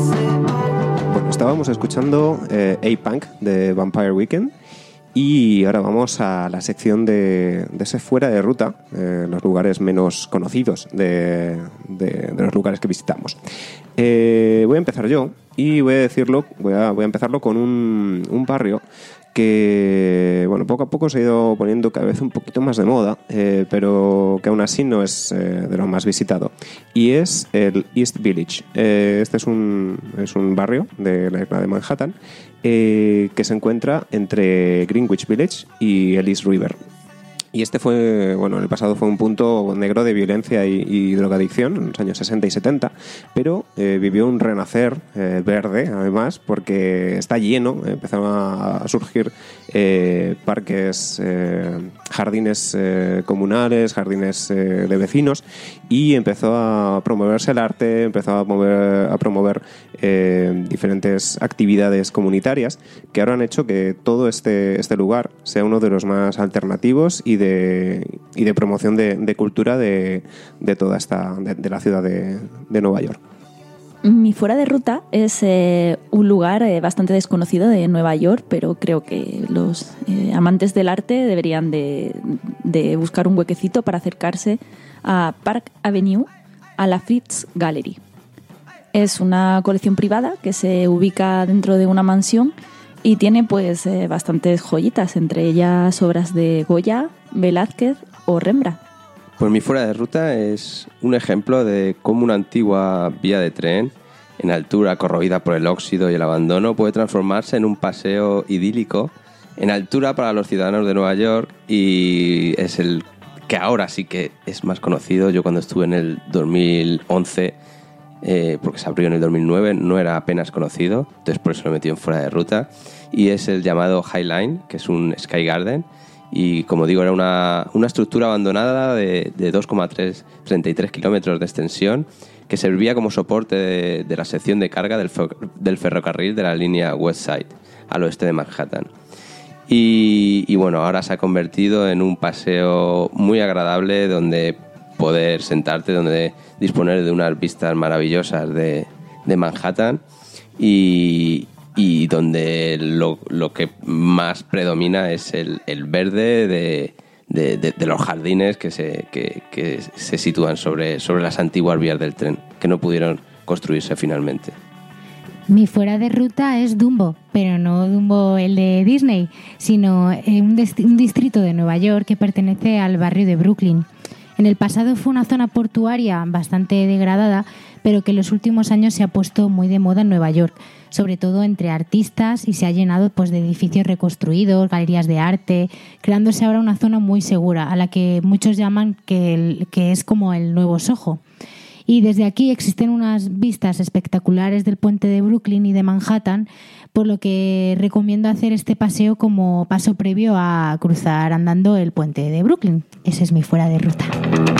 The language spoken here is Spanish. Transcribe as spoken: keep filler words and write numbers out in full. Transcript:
Bueno, estábamos escuchando eh, A-Punk de Vampire Weekend y ahora vamos a la sección de, de ese fuera de ruta, eh, los lugares menos conocidos de, de, de los lugares que visitamos. Eh, voy a empezar yo y voy a decirlo, voy a, voy a empezarlo con un, un barrio que, bueno, poco a poco se ha ido poniendo cada vez un poquito más de moda, eh, pero que aún así no es eh, de lo más visitado, y es el East Village. Eh, este es un, es un barrio de la isla de Manhattan eh, que se encuentra entre Greenwich Village y el East River. Y este fue, bueno, en el pasado fue un punto negro de violencia y, y drogadicción en los años sesenta y setenta, pero eh, vivió un renacer eh, verde, además, porque está lleno, empezaron a, a surgir eh, parques, eh, jardines eh, comunales, jardines eh, de vecinos, y empezó a promoverse el arte, empezó a, mover, a promover eh, diferentes actividades comunitarias que ahora han hecho que todo este, este lugar sea uno de los más alternativos y de De, y de promoción de, de cultura de, de toda esta de, de la ciudad de, de Nueva York. Mi fuera de ruta es eh, un lugar eh, bastante desconocido de Nueva York, pero creo que los eh, amantes del arte deberían de, de buscar un huequecito para acercarse a Park Avenue, a la Fritz Gallery. Es una colección privada que se ubica dentro de una mansión y tiene pues eh, bastantes joyitas, entre ellas obras de Goya, Velázquez o Rembrandt. Pues mi fuera de ruta es un ejemplo de cómo una antigua vía de tren, en altura corroída por el óxido y el abandono, puede transformarse en un paseo idílico en altura para los ciudadanos de Nueva York, y es el que ahora sí que es más conocido. Yo cuando estuve en el dos mil once, eh, porque se abrió en el dos mil nueve, no era apenas conocido, entonces por eso lo he metido en fuera de ruta, y es el llamado High Line, que es un Sky Garden. Y como digo, era una, una estructura abandonada de, de dos coma treinta y tres kilómetros de extensión, que servía como soporte de, de la sección de carga del, fer, del ferrocarril de la línea West Side, al oeste de Manhattan. Y, y bueno, ahora se ha convertido en un paseo muy agradable donde poder sentarte, donde disponer de unas vistas maravillosas de, de Manhattan, y, y donde lo, lo que más predomina es el, el verde de, de, de, de los jardines que se, que, que se sitúan sobre, sobre las antiguas vías del tren, que no pudieron construirse finalmente. Mi fuera de ruta es Dumbo, pero no Dumbo el de Disney, sino un, dist- un distrito de Nueva York que pertenece al barrio de Brooklyn. En el pasado fue una zona portuaria bastante degradada, pero que en los últimos años se ha puesto muy de moda en Nueva York, sobre todo entre artistas, y se ha llenado pues, de edificios reconstruidos, galerías de arte, creándose ahora una zona muy segura, a la que muchos llaman que, el, que es como el nuevo Soho. Y desde aquí existen unas vistas espectaculares del puente de Brooklyn y de Manhattan, por lo que recomiendo hacer este paseo como paso previo a cruzar andando el puente de Brooklyn. Ese es mi fuera de ruta.